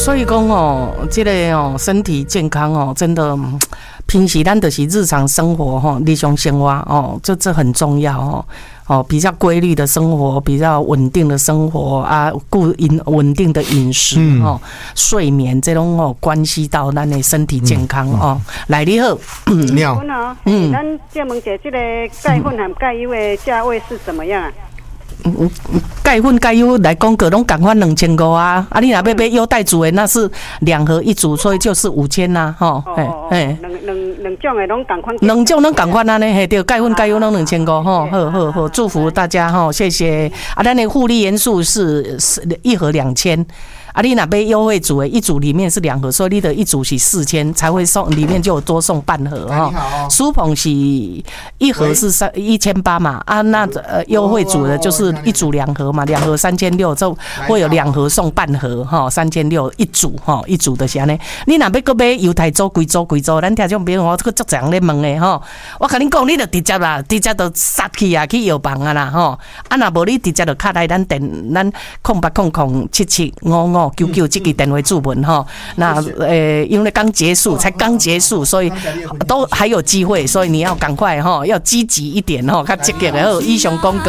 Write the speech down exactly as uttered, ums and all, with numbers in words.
所以讲哦，这个哦，身体健康哦，真的，平时咱就是日常生活哈，日常生活哦，这这很重要哦。哦，比较规律的生活，比较稳定的生活啊，固饮稳定的饮食、嗯、哦，睡眠这种哦，关系到咱的身体健康、嗯、哦。来，你好， 你好， 嗯，咱借问者，这个钙粉和钙优的价位是怎么样啊？ 嗯，钙粉钙优来讲，个拢共款两千五啊！啊，你若要买优待组的，那是两盒一组，所以就是五千呐，吼。 哦哦，两两两种的拢共款。 两种拢共款安尼，嘿，对，钙粉钙优拢两千五，吼，好好好，祝福大家吼，谢谢。啊，咱的护理元素是是一盒两千。啊，你若买优惠组的，一组里面是两盒，所以你的一组是四千，才会送，里面就有多送半盒哈。舒捧是一盒是三一千八嘛，啊，那呃优惠组的就是一组两盒嘛，两盒三千六，就会有两盒送半盒哈，三千六一组哈，一组的是安尼。你若要搁买犹太州、贵州、贵州，咱听种朋友我这个足常咧问的吼，我甲恁讲，你就直接啦，直接就杀去啊，去药房啊啦吼，啊若无你直接就卡来咱电咱空八空空七七五五。九九这个电话注文哈，那呃，因为刚结束，才刚结束，所以都还有机会，所以你要赶快哈，要积极一点哈，较积极的，以上讲。